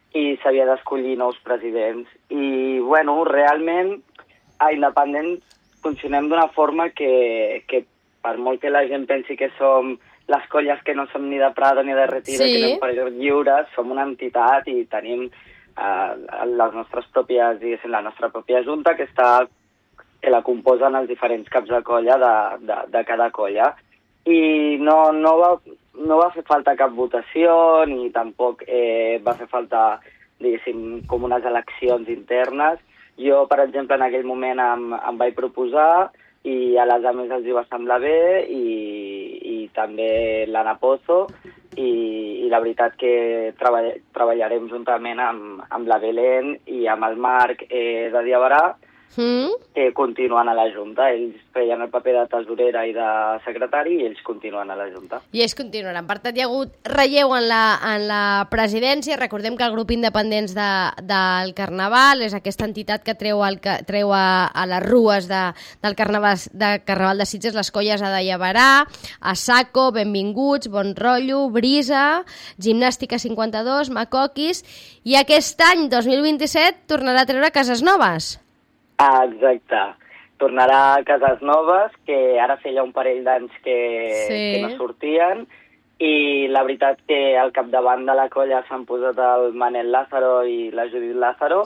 i s'havia d'escollir nous presidents. I, bueno, realment, a Independents funcionem d'una forma que per molt que la gent pensi que som les colles que no som ni de Prado ni de Retiro, que anem per lliures, som una entitat i tenim les nostres pròpies, diguéssim, la nostra pròpia junta que la composen els diferents caps de colla de cada colla. I no va fer falta cap votació ni tampoc va fer falta, diguéssim, com unes eleccions internes. Jo, per exemple, en aquell moment em vaig proposar i a les altres els hi va semblar bé i també l'Anna Pozo i la veritat que treballarem juntament amb la Belén i amb el Marc de Diabarà, que continuen a la Junta. Ells feien el paper de tesorera i de secretari i ells continuen a la Junta. I ells continuaran. Per tant, hi ha hagut relleu en la presidència. Recordem que el grup Independents del Carnaval és aquesta entitat que treu a les rues del Carnaval de Sitges les colles a Diabarà, a Saco, Benvinguts, Bon Rotllo, Brisa, Gimnàstica 52, Macoquis, i aquest any, 2027, tornarà a treure Cases Noves. Exacte. Tornarà a Cases Noves, que ara feia un parell d'anys que no sortien, i la veritat que al capdavant de la colla s'han posat el Manel Lázaro i la Judit Lázaro,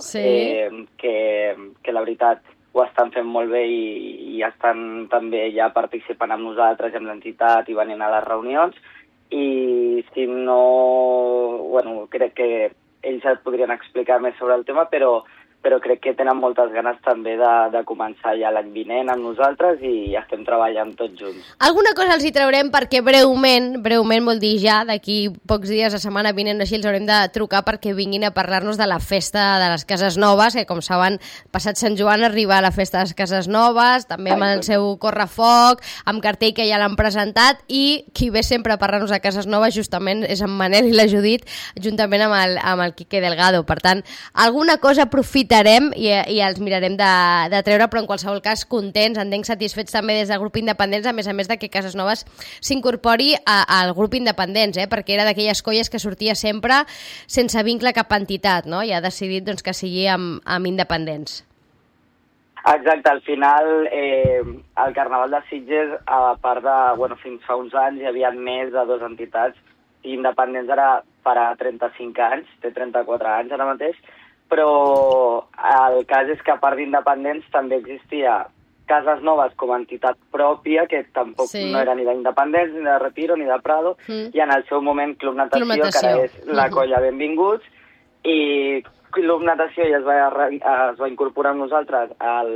que la veritat ho estan fent molt bé i estan també ja participant amb nosaltres, amb l'entitat i venint a les reunions, i si no... Bueno, crec que ells et podrien explicar més sobre el tema, però crec que tenen moltes ganes també de començar ja l'any vinent amb nosaltres i estem treballant tots junts. Alguna cosa els hi traurem perquè breument vol dir ja, d'aquí pocs dies, la setmana vinent, així els haurem de trucar perquè vinguin a parlar-nos de la festa de les Cases Noves, que com saben, passat Sant Joan arriba a la festa de les Cases Noves, també amb el seu correfoc, amb cartell que ja l'han presentat, i qui ve sempre a parlar-nos de Cases Noves justament és en Manel i la Judit, juntament amb el Quique Delgado. Per tant, alguna cosa aprofitarem i els mirarem de treure, però en qualsevol cas contents, entenc satisfets també des del grup Independents, a més de que Cases Noves s'incorpori al grup Independents, perquè era d'aquelles colles que sortia sempre sense vincle a cap entitat, no? I ha decidit doncs, que sigui amb Independents. Exacte, al final el Carnaval de Sitges, a part de, fins fa uns anys hi havia més de 2 entitats, i Independents ara farà 35 anys, té 34 anys ara mateix, però el cas és que a part d'Independents també existia Cases Noves com a entitat pròpia, que tampoc no era ni d'Independents, ni de Retiro, ni de Prado, i en el seu moment Club Natació, que ara és la colla Benvinguts, i Club Natació ja es va incorporar amb nosaltres el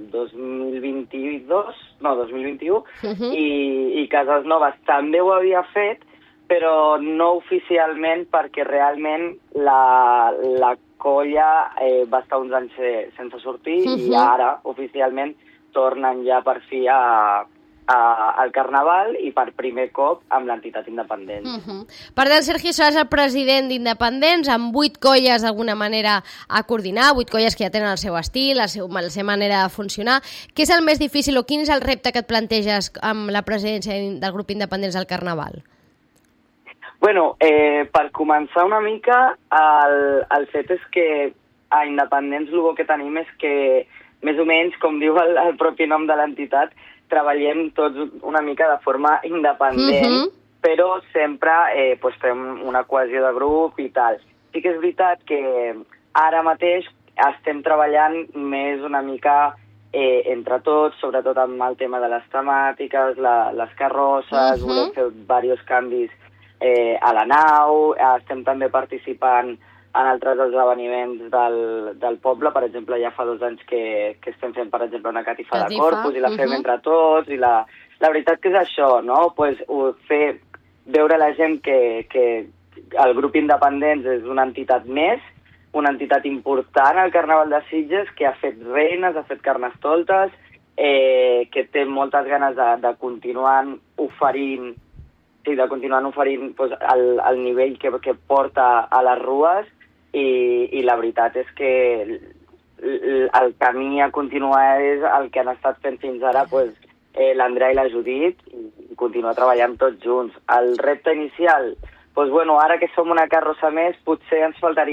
2021, i Cases Noves també ho havia fet, però no oficialment, perquè realment la colla va estar uns anys sense sortir i ara oficialment tornen ja per fi al Carnaval i per primer cop amb l'entitat independent. Per tant, Sergi, seràs el president d'Independents, amb 8 colles d'alguna manera a coordinar, 8 colles que ja tenen el seu estil, la seva manera de funcionar. Què és el més difícil o quin és el repte que et planteges amb la presidència del grup Independents del Carnaval? Bueno, per començar una mica, el fet és que a Independents el que tenim és que, més o menys, com diu el propi nom de l'entitat, treballem tots una mica de forma independent, però sempre fem una cohesió de grup i tal. Sí que és veritat que ara mateix estem treballant més una mica entre tots, sobretot amb el tema de les temàtiques, les carrosses, volem fer diversos canvis a la nau, estem també participant en altres esdeveniments del poble. Per exemple, ja fa 2 anys que estem fent, per exemple, una catifa de Corpus i la fem entre tots, i la veritat que és això, no? Fer veure a la gent que el grup Independents és una entitat més, una entitat important al Carnaval de Sitges, que ha fet reines, ha fet carnestoltes, que té moltes ganes de continuar oferint el nivell que porta a les rues, i la veritat és que el camí a continuar és el que han estat fent fins ara l'Andrea i la Judit, i continuar treballant tots junts. El repte inicial, ara que som una carrossa més, potser ens faltaria